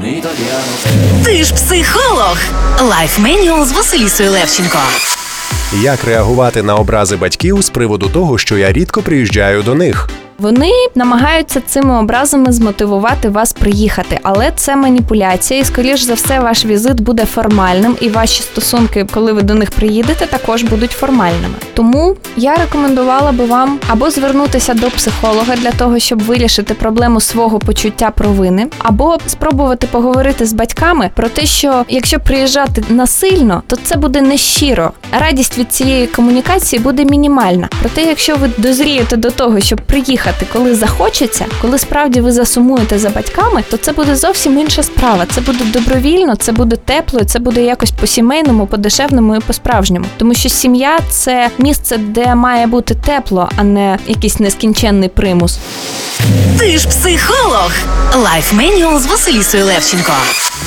Ти ж психолог. Лайф Менюал з Василісою Левченко. Як реагувати на образи батьків з приводу того, що я рідко приїжджаю до них? Вони намагаються цими образами змотивувати вас приїхати, але це маніпуляція, і, скоріш за все, ваш візит буде формальним, і ваші стосунки, коли ви до них приїдете, також будуть формальними. Тому я рекомендувала би вам або звернутися до психолога для того, щоб вирішити проблему свого почуття провини, або спробувати поговорити з батьками про те, що якщо приїжджати насильно, то це буде нещиро. Радість від цієї комунікації буде мінімальна. Проте, якщо ви дозрієте до того, щоб приїхати, коли захочеться, коли справді ви засумуєте за батьками, то це буде зовсім інша справа. Це буде добровільно, це буде тепло, це буде якось по-сімейному, по-дешевному і по-справжньому. Тому що сім'я – це місце, де має бути тепло, а не якийсь нескінченний примус. Ти ж психолог. Лайф Менюал з Василісою Левченко.